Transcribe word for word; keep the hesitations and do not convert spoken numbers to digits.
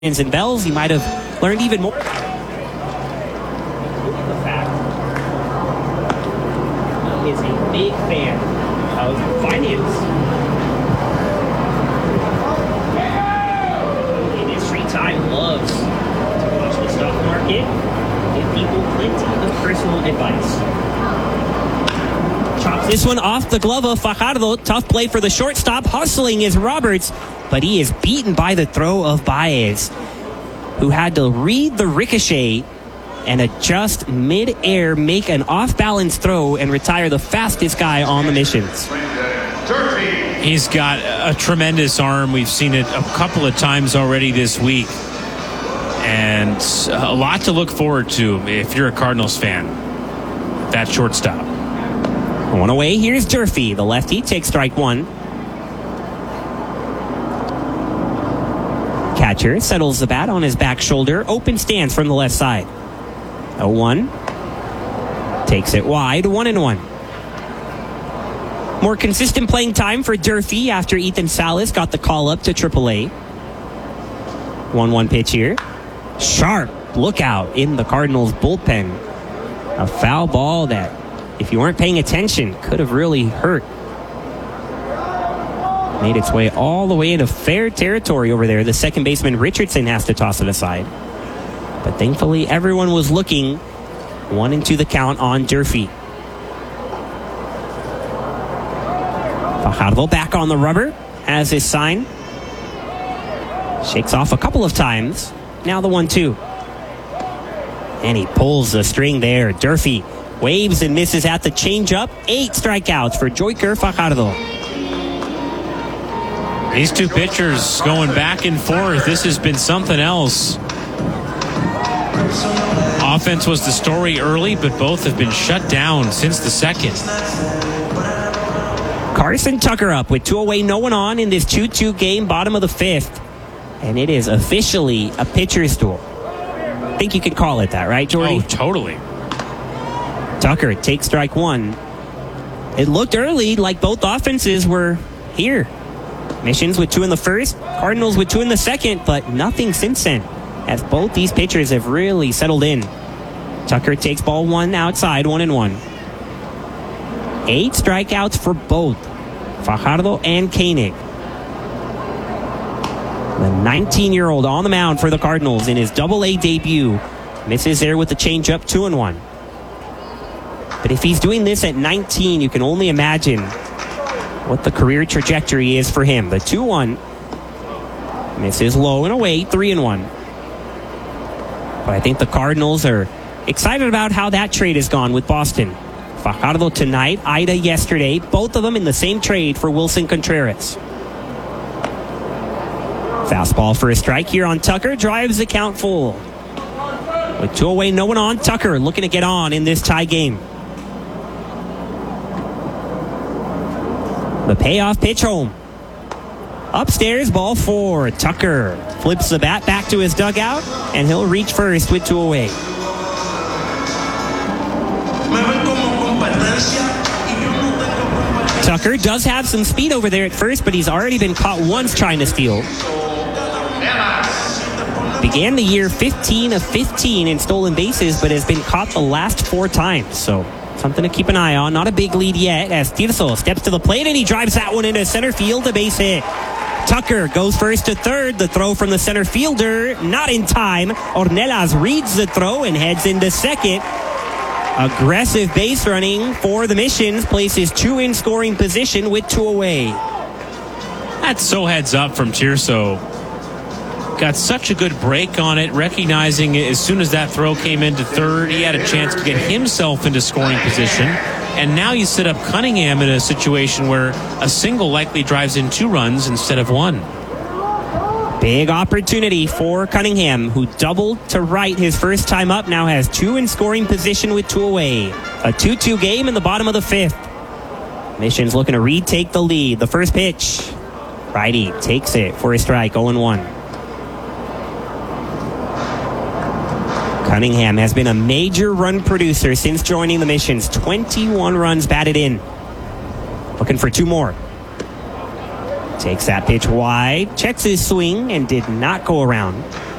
and bells, you might have learned even more. He is a big fan of finance. In his free time, loves to watch the stock market, give people plenty of personal advice. Chops this one off the glove of Fajardo. Tough play for the shortstop. Hustling is Roberts, but he is beaten by the throw of Baez, who had to read the ricochet and adjust mid-air, make an off-balance throw, and retire the fastest guy on the missions. He's got a tremendous arm. We've seen it a couple of times already this week. And a lot to look forward to if you're a Cardinals fan. That shortstop. One away, here's Durfee. The lefty takes strike one. Catcher settles the bat on his back shoulder. Open stance from the left side. oh one. Takes it wide. one and one. More consistent playing time for Durfee after Ethan Salas got the call up to triple A. one one pitch here. Sharp lookout in the Cardinals bullpen. A foul ball that, if you weren't paying attention, could have really hurt. Made its way all the way into fair territory over there. The second baseman Richardson has to toss it aside. But thankfully, everyone was looking. One and two the count on Durfee. Fajardo back on the rubber as his sign. Shakes off a couple of times. Now the one two. And he pulls the string there. Durfee waves and misses at the changeup. Eight strikeouts for Joyker Fajardo. These two pitchers going back and forth. This has been something else. Offense was the story early, but both have been shut down since the second. Carson Tucker up with two away, no one on in this two two game, bottom of the fifth. And it is officially a pitcher's duel. I think you could call it that, right, Jordy? Oh, totally. Tucker takes strike one. It looked early like both offenses were here. Missions with two in the first, Cardinals with two in the second, but nothing since then, as both these pitchers have really settled in. Tucker takes ball one outside, one and one. Eight strikeouts for both Fajardo and Koenig. The nineteen-year-old on the mound for the Cardinals in his double A debut. Misses there with the changeup, two and one. But if he's doing this at nineteen, you can only imagine what the career trajectory is for him. The two one misses low and away, three and one. But I think the Cardinals are excited about how that trade has gone with Boston. Fajardo tonight, Ida yesterday, both of them in the same trade for Wilson Contreras. Fastball for a strike here on Tucker, drives the count full. With two away, no one on, Tucker looking to get on in this tie game. The payoff pitch home. Upstairs, ball four. Tucker flips the bat back to his dugout, and he'll reach first with two away. Tucker does have some speed over there at first, but he's already been caught once trying to steal. Began the year fifteen of fifteen in stolen bases, but has been caught the last four times, so something to keep an eye on. Not a big lead yet as Tirso steps to the plate and he drives that one into center field, a base hit. Tucker goes first to third. The throw from the center fielder, not in time. Ornelas reads the throw and heads into second. Aggressive base running for the Missions places two in scoring position with two away. That's so heads up from Tirso. Got such a good break on it, recognizing as soon as that throw came into third, he had a chance to get himself into scoring position. And now you set up Cunningham in a situation where a single likely drives in two runs instead of one. Big opportunity for Cunningham, who doubled to right his first time up, now has two in scoring position with two away. A two two game in the bottom of the fifth. Missions looking to retake the lead. The first pitch. Righty takes it for a strike, oh and one. Cunningham has been a major run producer since joining the Missions. twenty-one runs batted in. Looking for two more. Takes that pitch wide, checks his swing, and did not go around.